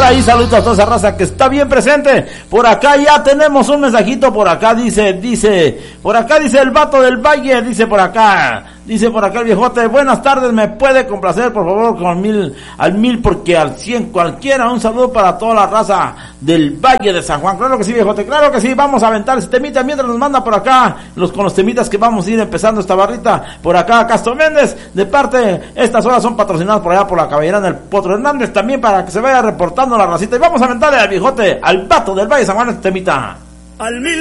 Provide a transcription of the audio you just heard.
ahí, saludos a toda esa raza que está bien presente. Por acá ya tenemos un mensajito, por acá dice el vato del Valle, dice por acá el viejote, buenas tardes, me puede complacer por favor con al mil porque al 100 cualquiera, un saludo para toda la raza del Valle de San Juan. Claro que sí, viejote, claro que sí, vamos a aventar ese temita mientras nos manda por acá con los temitas que vamos a ir empezando esta barrita. Por acá Castro Méndez, de parte, estas horas son patrocinadas por allá por la cabellera del Potro Hernández, también para que se vaya reportando la racita, y vamos a aventarle al viejote, al vato del Valle de San Juan, este temita. Al mil